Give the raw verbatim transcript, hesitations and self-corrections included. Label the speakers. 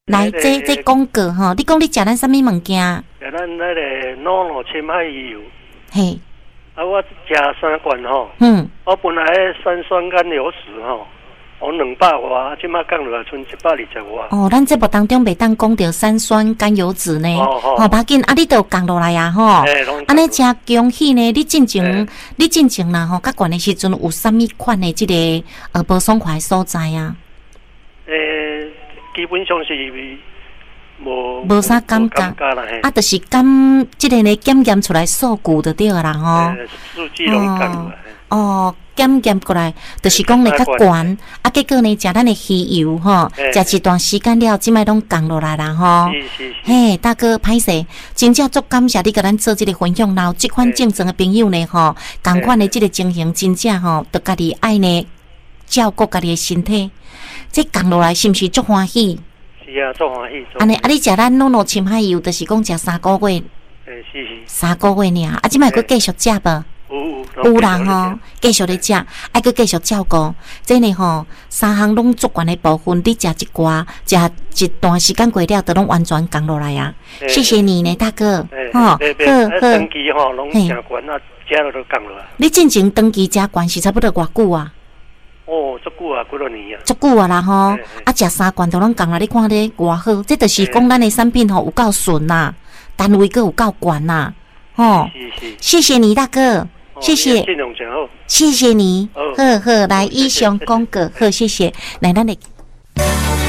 Speaker 1: 来，这这讲过吼，你讲你食咱啥物物件？
Speaker 2: 食咱那个诺诺青海油。
Speaker 1: 嘿。
Speaker 2: 啊，我食三罐吼。
Speaker 1: 嗯。
Speaker 2: 我本来三酸甘油酯吼。我两百外，即马降落来，剩一百二十外。
Speaker 1: 哦，咱节目当中袂当讲到三酸甘油酯呢，
Speaker 2: 哦
Speaker 1: 哦，把紧啊，你都降落来啊，吼，安尼真恭喜呢！你进前，你进前啦，吼，较悬的时阵有啥物款的即个呃无爽快所在啊？
Speaker 2: 诶，基本上是无
Speaker 1: 无啥感觉，啊，就是感即个呢检验出来数据就对啦，吼，
Speaker 2: 数据拢降落来。
Speaker 1: 哦，检验过来，就是讲你较悬，啊，结果呢，食咱的鱼油吼，食一段时间了，即摆拢降落来啦吼。嘿，大哥，歹势，真正足感谢你甲咱做即个分享，然后即款正常的朋友呢吼，同款的即个情形，真正吼，得家己爱呢照顾家己的身体，这降落来是毋是足欢喜？
Speaker 2: 是啊，足欢喜。
Speaker 1: 安尼，啊，你食咱诺诺深海油，就是讲食三个月。
Speaker 2: 诶，是是。
Speaker 1: 三个月尔，啊，即摆佫继续食无？
Speaker 2: 有
Speaker 1: 有人吼，继续咧食，爱佫继续照顾。这呢吼，三项拢足悬的部分，你食一寡，食一段时间过了，都拢完全降落来啊！谢谢你呢，大哥。
Speaker 2: 吼，好好。长期吼，拢真悬啊，食了都降落来。
Speaker 1: 你进前长期食悬是差不多偌久啊？
Speaker 2: 哦，足久啊，几多年啊？
Speaker 1: 足久啊啦吼，啊食三罐都拢降落，你看咧偌好，这就是讲咱的产品吼有够顺呐，单位佫有够悬呐，吼。谢谢你，大哥。谢谢，谢谢你，好好来以上讲过，好谢谢，来咱的。